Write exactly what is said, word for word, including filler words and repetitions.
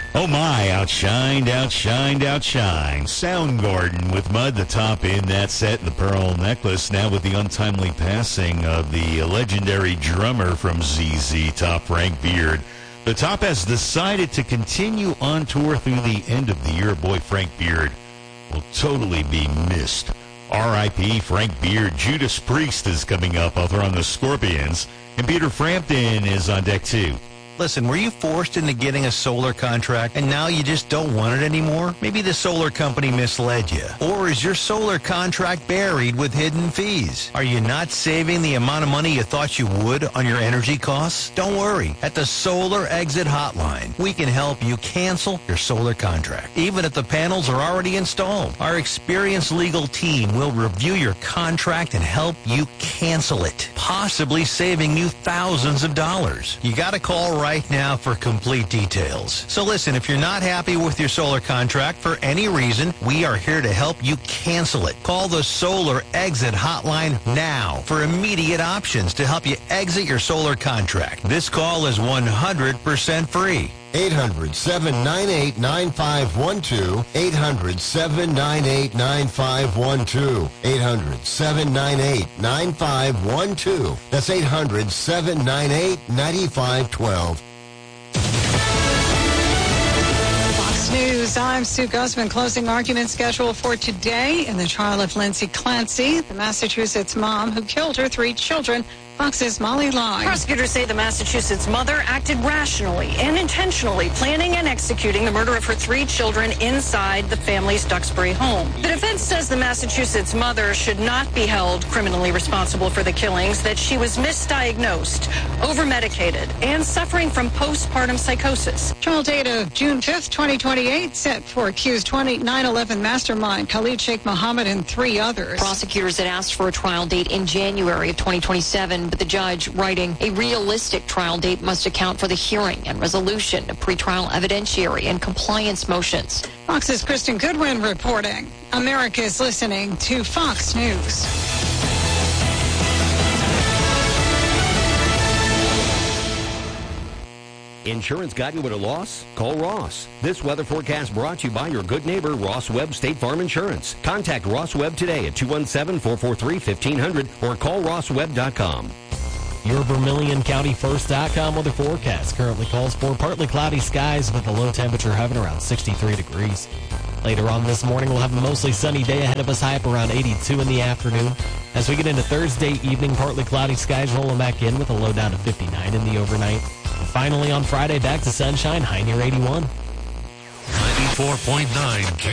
Oh my, outshined, outshined, outshined. Soundgarden with Mud, the top in that set, the pearl necklace. Now with the untimely passing of the legendary drummer from Z Z Top, Frank Beard. The top has decided to continue on tour through the end of the year. Boy, Frank Beard will totally be missed. R I P Frank Beard. Judas Priest is coming up over on the Scorpions. And Peter Frampton is on deck too. Listen, were you forced into getting a solar contract and now you just don't want it anymore? Maybe the solar company misled you. Or is your solar contract buried with hidden fees? Are you not saving the amount of money you thought you would on your energy costs? Don't worry. At the Solar Exit Hotline, we can help you cancel your solar contract, even if the panels are already installed. Our experienced legal team will review your contract and help you cancel it, possibly saving you thousands of dollars. You got to call right right now for complete details. So listen, if you're not happy with your solar contract for any reason, we are here to help you cancel it. Call the Solar Exit Hotline now for immediate options to help you exit your solar contract. This call is one hundred percent free. eight hundred, seven nine eight, nine five one two. eight hundred, seven nine eight, nine five one two. eight hundred, seven nine eight, nine five one two. That's eight hundred, seven nine eight, nine five one two. Fox News, I'm Sue Guzman. Closing argument scheduled for today in the trial of Lindsay Clancy, the Massachusetts mom who killed her three children. Fox's Molly Lai. Prosecutors say the Massachusetts mother acted rationally and intentionally, planning and executing the murder of her three children inside the family's Duxbury home. The defense says the Massachusetts mother should not be held criminally responsible for the killings, that she was misdiagnosed, over-medicated, and suffering from postpartum psychosis. Trial date of June fifth, twenty twenty-eight, set for accused nine eleven mastermind Khalid Sheikh Mohammed and three others. Prosecutors had asked for a trial date in January of twenty twenty-seven, but the judge writing a realistic trial date must account for the hearing and resolution of pretrial evidentiary and compliance motions. Fox's Kristen Goodwin reporting. America is listening to Fox News. Insurance got you at a loss? Call Ross. This weather forecast brought to you by your good neighbor, Ross Webb State Farm Insurance. Contact Ross Webb today at two one seven, four four three, one five zero zero or call ross webb dot com. Your Vermilion County First dot com weather forecast currently calls for partly cloudy skies with a low temperature hovering around sixty-three degrees. Later on this morning, we'll have a mostly sunny day ahead of us, high up around eighty-two in the afternoon. As we get into Thursday evening, partly cloudy skies rolling back in with a low down to fifty-nine in the overnight. And finally on Friday, back to sunshine, high near eighty-one. ninety-four point nine